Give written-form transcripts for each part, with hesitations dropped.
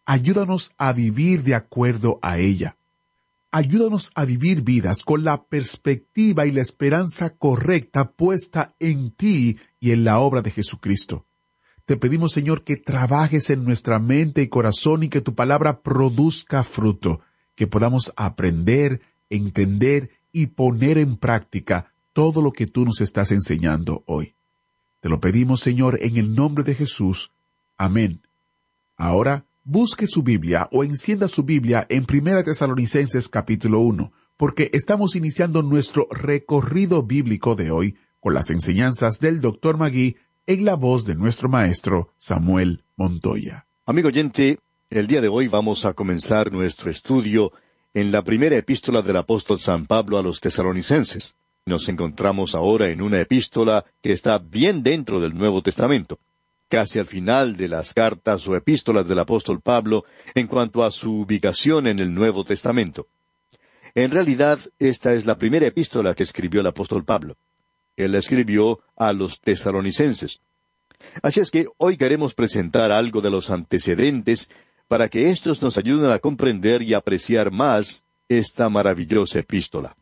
ayúdanos a vivir de acuerdo a ella. Ayúdanos a vivir vidas con la perspectiva y la esperanza correcta puesta en ti y en la obra de Jesucristo. Te pedimos, Señor, que trabajes en nuestra mente y corazón y que tu palabra produzca fruto, que podamos aprender, entender y poner en práctica todo lo que tú nos estás enseñando hoy. Te lo pedimos, Señor, en el nombre de Jesús. Amén. Ahora, busque su Biblia o encienda su Biblia en 1 Tesalonicenses capítulo 1, porque estamos iniciando nuestro recorrido bíblico de hoy con las enseñanzas del Dr. Magui en la voz de nuestro maestro Samuel Montoya. Amigo oyente, el día de hoy vamos a comenzar nuestro estudio en la primera epístola del apóstol San Pablo a los tesalonicenses. Nos encontramos ahora en una epístola que está bien dentro del Nuevo Testamento, casi al final de las cartas o epístolas del apóstol Pablo en cuanto a su ubicación en el Nuevo Testamento. En realidad, esta es la primera epístola que escribió el apóstol Pablo. Él la escribió a los tesalonicenses. Así es que hoy queremos presentar algo de los antecedentes para que éstos nos ayuden a comprender y apreciar más esta maravillosa epístola.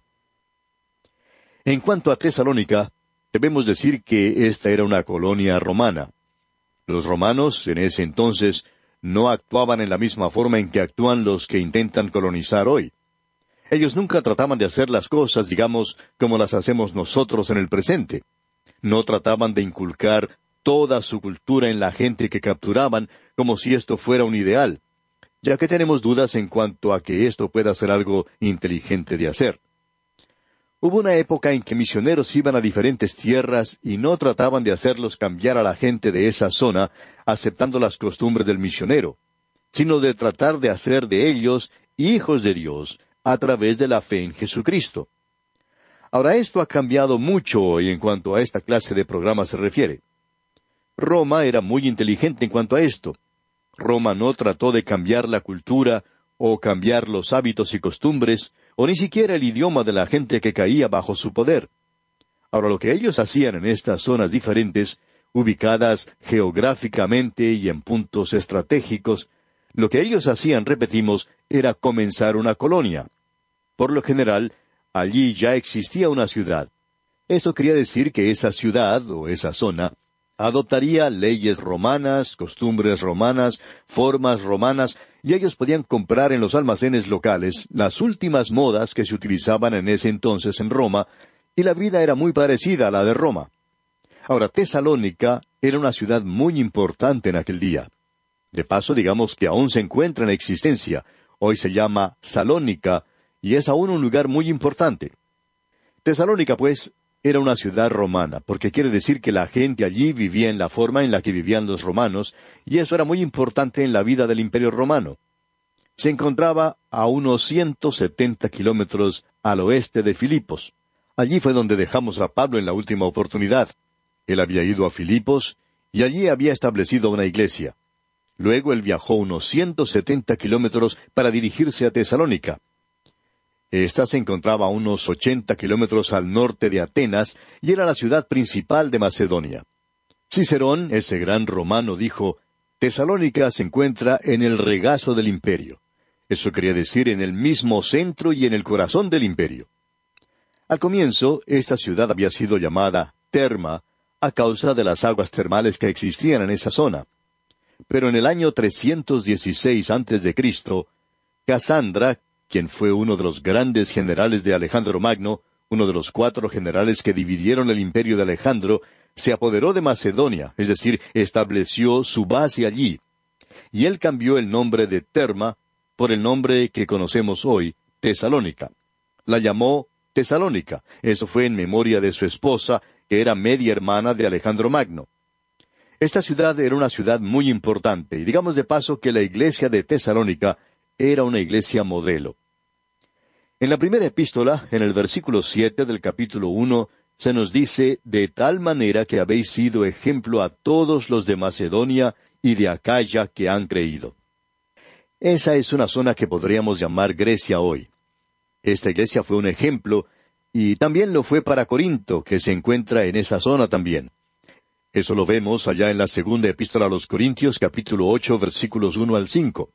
En cuanto a Tesalónica, debemos decir que esta era una colonia romana. Los romanos, en ese entonces, no actuaban en la misma forma en que actúan los que intentan colonizar hoy. Ellos nunca trataban de hacer las cosas, digamos, como las hacemos nosotros en el presente. No trataban de inculcar toda su cultura en la gente que capturaban, como si esto fuera un ideal, ya que tenemos dudas en cuanto a que esto pueda ser algo inteligente de hacer. Hubo una época en que misioneros iban a diferentes tierras y no trataban de hacerlos cambiar a la gente de esa zona, aceptando las costumbres del misionero, sino de tratar de hacer de ellos hijos de Dios a través de la fe en Jesucristo. Ahora, esto ha cambiado mucho hoy en cuanto a esta clase de programa se refiere. Roma era muy inteligente en cuanto a esto. Roma no trató de cambiar la cultura o cambiar los hábitos y costumbres, o ni siquiera el idioma de la gente que caía bajo su poder. Ahora, lo que ellos hacían en estas zonas diferentes, ubicadas geográficamente y en puntos estratégicos, lo que ellos hacían, repetimos, era comenzar una colonia. Por lo general, allí ya existía una ciudad. Eso quería decir que esa ciudad o esa zona adoptaría leyes romanas, costumbres romanas, formas romanas, y ellos podían comprar en los almacenes locales las últimas modas que se utilizaban en ese entonces en Roma, y la vida era muy parecida a la de Roma. Ahora, Tesalónica era una ciudad muy importante en aquel día. De paso, digamos que aún se encuentra en existencia. Hoy se llama Salónica, y es aún un lugar muy importante. Tesalónica, pues, era una ciudad romana, porque quiere decir que la gente allí vivía en la forma en la que vivían los romanos, y eso era muy importante en la vida del Imperio Romano. Se encontraba a unos 170 kilómetros al oeste de Filipos. Allí fue donde dejamos a Pablo en la última oportunidad. Él había ido a Filipos, y allí había establecido una iglesia. Luego él viajó unos 170 kilómetros para dirigirse a Tesalónica. Esta se encontraba a unos 80 kilómetros al norte de Atenas y era la ciudad principal de Macedonia. Cicerón, ese gran romano, dijo, Tesalónica se encuentra en el regazo del imperio. Eso quería decir en el mismo centro y en el corazón del imperio. Al comienzo, esta ciudad había sido llamada Terma a causa de las aguas termales que existían en esa zona. Pero en el año 316 a.C., Casandra, quien fue uno de los grandes generales de Alejandro Magno, uno de los 4 generales que dividieron el imperio de Alejandro, se apoderó de Macedonia, es decir, estableció su base allí. Y él cambió el nombre de Terma por el nombre que conocemos hoy, Tesalónica. La llamó Tesalónica. Eso fue en memoria de su esposa, que era media hermana de Alejandro Magno. Esta ciudad era una ciudad muy importante, y digamos de paso que la iglesia de Tesalónica era una iglesia modelo. En la primera epístola, en el versículo 7 del capítulo 1, se nos dice, de tal manera que habéis sido ejemplo a todos los de Macedonia y de Acaya que han creído. Esa es una zona que podríamos llamar Grecia hoy. Esta iglesia fue un ejemplo, y también lo fue para Corinto, que se encuentra en esa zona también. Eso lo vemos allá en la segunda epístola a los Corintios, capítulo 8, versículos 1 al 5.